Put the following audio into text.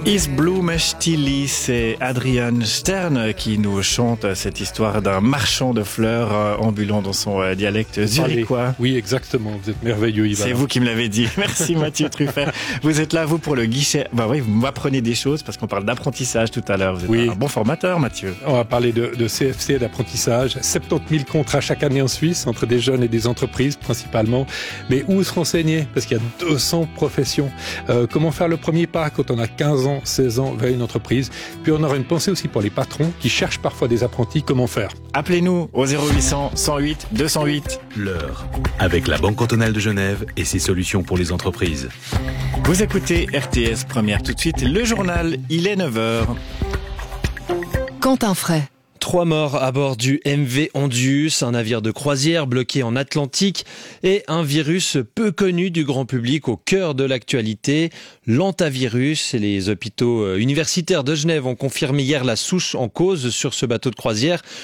Is Blume Stili, c'est Adrian Stern qui nous chante cette histoire d'un marchand de fleurs ambulant dans son dialecte zurichois. Oui, exactement. Vous êtes merveilleux, Yvan. C'est vous qui me l'avez dit. Merci Mathieu Truffert. Vous êtes là, vous, pour le guichet. Bah oui, vous m'apprenez des choses parce qu'on parle d'apprentissage tout à l'heure. Vous êtes un bon formateur, Mathieu. On va parler de CFC et d'apprentissage. 70 000 contrats chaque année en Suisse, entre des jeunes et des entreprises principalement. Mais où se renseigner? Parce qu'il y a 200 professions. Comment faire le premier pas quand on a 15 ans, 16 ans vers une entreprise? Puis on aura une pensée aussi pour les patrons qui cherchent parfois des apprentis. Comment faire? Appelez-nous au 0800 108 208. L'heure, avec la Banque cantonale de Genève et ses solutions pour les entreprises. Vous écoutez RTS Première tout de suite. Le journal, il est 9h. Quentin Fray. 3 morts à bord du MV Ondius, un navire de croisière bloqué en Atlantique et un virus peu connu du grand public au cœur de l'actualité, l'hantavirus. Les hôpitaux universitaires de Genève ont confirmé hier la souche en cause sur ce bateau de croisière,